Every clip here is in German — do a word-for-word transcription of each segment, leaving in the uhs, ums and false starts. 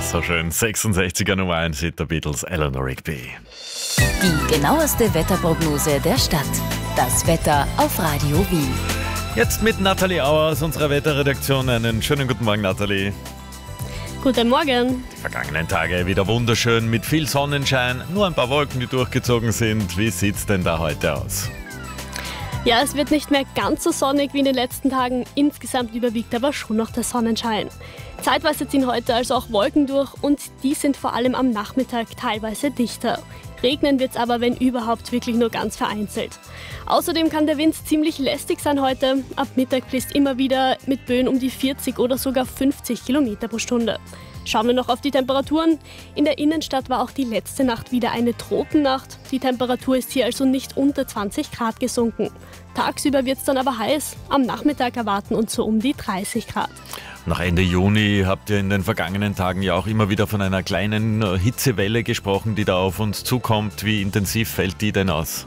So schön. sechsundsechziger Nummer eins Hit der Beatles, Eleanor Rigby. Die genaueste Wetterprognose der Stadt. Das Wetter auf Radio Wien. Jetzt mit Nathalie Auer aus unserer Wetterredaktion. Einen schönen guten Morgen, Nathalie. Guten Morgen. Die vergangenen Tage wieder wunderschön mit viel Sonnenschein. Nur ein paar Wolken, die durchgezogen sind. Wie sieht's denn da heute aus? Ja, es wird nicht mehr ganz so sonnig wie in den letzten Tagen. Insgesamt überwiegt aber schon noch der Sonnenschein. Zeitweise ziehen heute also auch Wolken durch und die sind vor allem am Nachmittag teilweise dichter. Regnen wird es aber, wenn überhaupt, wirklich nur ganz vereinzelt. Außerdem kann der Wind ziemlich lästig sein heute. Ab Mittag bläst immer wieder mit Böen um die vierzig oder sogar fünfzig Kilometer pro Stunde. Schauen wir noch auf die Temperaturen. In der Innenstadt war auch die letzte Nacht wieder eine Tropennacht. Die Temperatur ist hier also nicht unter zwanzig Grad gesunken. Tagsüber wird es dann aber heiß. Am Nachmittag erwarten uns so um die dreißig Grad. Nach Ende Juni habt ihr in den vergangenen Tagen ja auch immer wieder von einer kleinen Hitzewelle gesprochen, die da auf uns zukommt. Wie intensiv fällt die denn aus?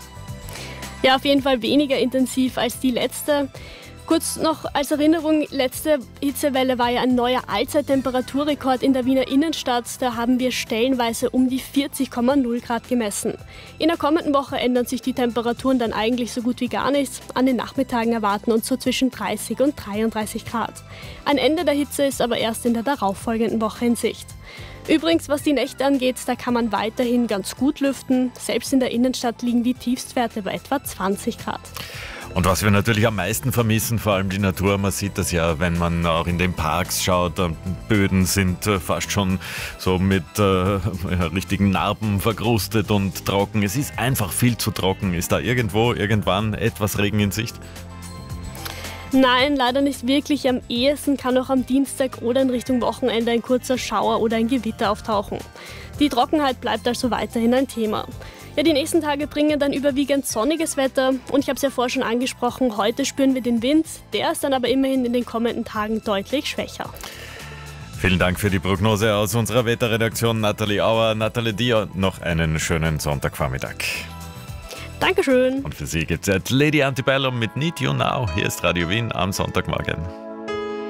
Ja, auf jeden Fall weniger intensiv als die letzte. Kurz noch als Erinnerung, letzte Hitzewelle war ja ein neuer Allzeittemperaturrekord in der Wiener Innenstadt. Da haben wir stellenweise um die vierzig Komma null Grad gemessen. In der kommenden Woche ändern sich die Temperaturen dann eigentlich so gut wie gar nichts. An den Nachmittagen erwarten uns so zwischen dreißig und dreiunddreißig Grad. Ein Ende der Hitze ist aber erst in der darauffolgenden Woche in Sicht. Übrigens, was die Nächte angeht, da kann man weiterhin ganz gut lüften. Selbst in der Innenstadt liegen die Tiefstwerte bei etwa zwanzig Grad. Und was wir natürlich am meisten vermissen, vor allem die Natur, man sieht das ja, wenn man auch in den Parks schaut, Böden sind fast schon so mit äh, richtigen Narben verkrustet und trocken. Es ist einfach viel zu trocken. Ist da irgendwo, irgendwann etwas Regen in Sicht? Nein, leider nicht wirklich. Am ehesten kann auch am Dienstag oder in Richtung Wochenende ein kurzer Schauer oder ein Gewitter auftauchen. Die Trockenheit bleibt also weiterhin ein Thema. Ja, die nächsten Tage bringen dann überwiegend sonniges Wetter und ich habe es ja vorher schon angesprochen, heute spüren wir den Wind, der ist dann aber immerhin in den kommenden Tagen deutlich schwächer. Vielen Dank für die Prognose aus unserer Wetterredaktion, Nathalie Auer. Nathalie, dir noch einen schönen Sonntagvormittag. Dankeschön. Und für Sie gibt es jetzt Lady Antebellum mit Need You Now. Hier ist Radio Wien am Sonntagmorgen.